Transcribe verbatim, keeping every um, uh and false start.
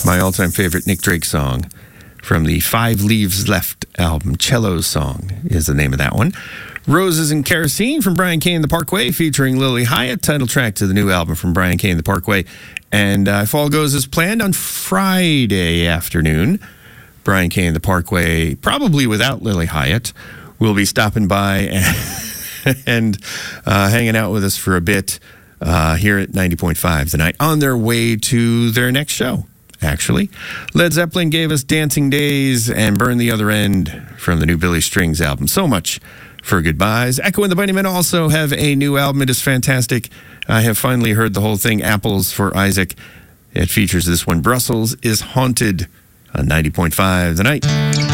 My all-time favorite Nick Drake song from the Five Leaves Left album. Cello Song is the name of that one. Roses and Kerosene from Brian K. and the Parkway featuring Lily Hyatt, title track to the new album from Brian K. and the Parkway. And uh, if all goes as planned on Friday afternoon, Brian K. and the Parkway, probably without Lily Hyatt, will be stopping by and, and uh, hanging out with us for a bit uh, here at ninety point five tonight on their way to their next show. Actually, Led Zeppelin gave us Dancing Days and Burn the Other End from the new Billy Strings album. So much for goodbyes. Echo and the Bunnymen also have a new album. It is fantastic. I have finally heard the whole thing, Apples for Isaac. It features this one, Brussels is Haunted, on ninety point five The Night.